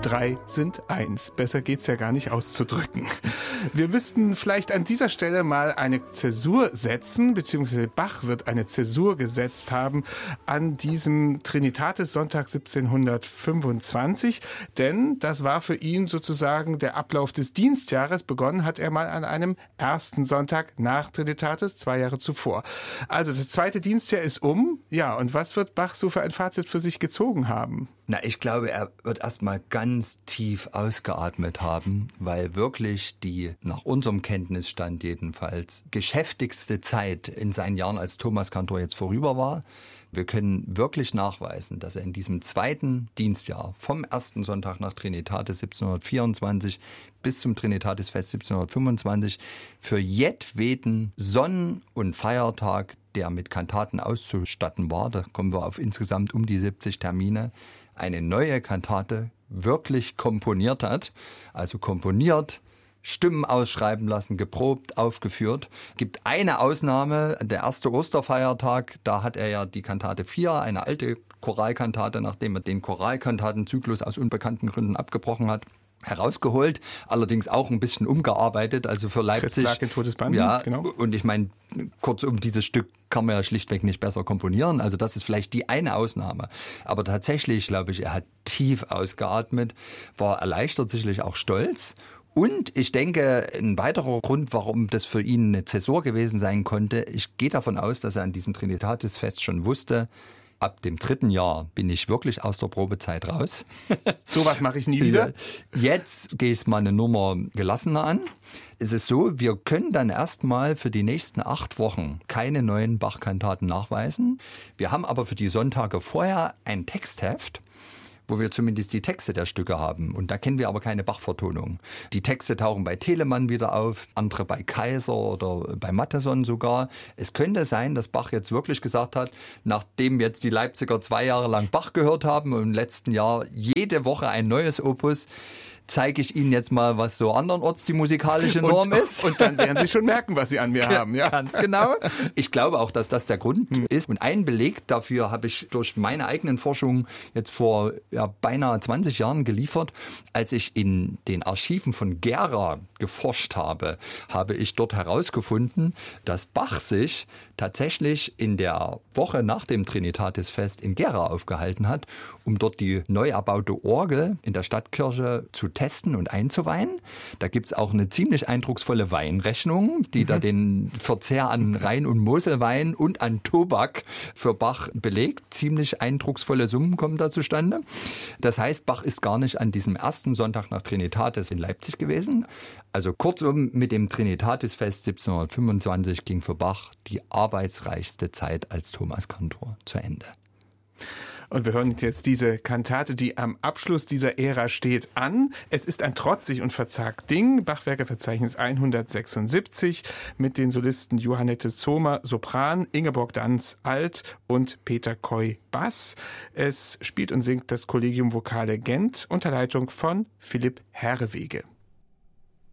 3 sind 1. Besser geht's ja gar nicht auszudrücken. Wir müssten vielleicht an dieser Stelle mal eine Zäsur setzen, beziehungsweise Bach wird eine Zäsur gesetzt haben an diesem Trinitatis-Sonntag 1725, denn das war für ihn sozusagen der Ablauf des Dienstjahres. Begonnen hat er mal an einem ersten Sonntag nach Trinitatis, 2 Jahre zuvor. Also das zweite Dienstjahr ist um. Ja, und was wird Bach so für ein Fazit für sich gezogen haben? Na, ich glaube, er wird erstmal ganz tief ausgeatmet haben, weil wirklich die, nach unserem Kenntnisstand jedenfalls, geschäftigste Zeit in seinen Jahren als Thomaskantor jetzt vorüber war. Wir können wirklich nachweisen, dass er in diesem zweiten Dienstjahr vom ersten Sonntag nach Trinitatis 1724 bis zum Trinitatisfest 1725 für jedweden Sonnen- und Feiertag, der mit Kantaten auszustatten war, da kommen wir auf insgesamt um die 70 Termine, eine neue Kantate wirklich komponiert hat. Also komponiert, Stimmen ausschreiben lassen, geprobt, aufgeführt. Gibt eine Ausnahme, der erste Osterfeiertag, da hat er ja die Kantate 4, eine alte Choralkantate, nachdem er den Choralkantatenzyklus aus unbekannten Gründen abgebrochen hat, herausgeholt, allerdings auch ein bisschen umgearbeitet, also für Leipzig. Christ lag in Todesbanden, ja, genau. Und ich meine, kurzum, dieses Stück kann man ja schlichtweg nicht besser komponieren, also das ist vielleicht die eine Ausnahme. Aber tatsächlich, glaube ich, er hat tief ausgeatmet, war erleichtert, sicherlich auch stolz. Und ich denke, ein weiterer Grund, warum das für ihn eine Zäsur gewesen sein konnte, ich gehe davon aus, dass er an diesem Trinitatisfest schon wusste, ab dem 3. Jahr bin ich wirklich aus der Probezeit raus. Sowas mache ich nie wieder. Jetzt gehe ich mal eine Nummer gelassener an. Es ist so, wir können dann erstmal für die nächsten 8 Wochen keine neuen Bach-Kantaten nachweisen. Wir haben aber für die Sonntage vorher ein Textheft, wo wir zumindest die Texte der Stücke haben. Und da kennen wir aber keine Bach-Vertonung. Die Texte tauchen bei Telemann wieder auf, andere bei Kaiser oder bei Mattheson sogar. Es könnte sein, dass Bach jetzt wirklich gesagt hat, nachdem jetzt die Leipziger 2 Jahre lang Bach gehört haben und im letzten Jahr jede Woche ein neues Opus, zeige ich Ihnen jetzt mal, was so andernorts die musikalische Norm ist. Und dann werden Sie schon merken, was Sie an mir haben. Ja, ganz genau. Ich glaube auch, dass das der Grund ist. Und einen Beleg dafür habe ich durch meine eigenen Forschungen jetzt vor beinahe 20 Jahren geliefert. Als ich in den Archiven von Gera geforscht habe, habe ich dort herausgefunden, dass Bach sich tatsächlich in der Woche nach dem Trinitatisfest in Gera aufgehalten hat, um dort die neu erbaute Orgel in der Stadtkirche zu testen und einzuweihen. Da gibt's auch eine ziemlich eindrucksvolle Weinrechnung, die da den Verzehr an Rhein- und Moselwein und an Tobak für Bach belegt. Ziemlich eindrucksvolle Summen kommen da zustande. Das heißt, Bach ist gar nicht an diesem ersten Sonntag nach Trinitatis in Leipzig gewesen. Also kurzum, mit dem Trinitatisfest 1725 ging für Bach die arbeitsreichste Zeit als Thomaskantor zu Ende. Und wir hören jetzt diese Kantate, die am Abschluss dieser Ära steht, an. Es ist ein trotzig und verzagt Ding. Bachwerkeverzeichnis 176 mit den Solisten Johannette Zomer, Sopran, Ingeborg Danz, Alt und Peter Koy, Bass. Es spielt und singt das Collegium Vocale Gent unter Leitung von Philipp Herrewege.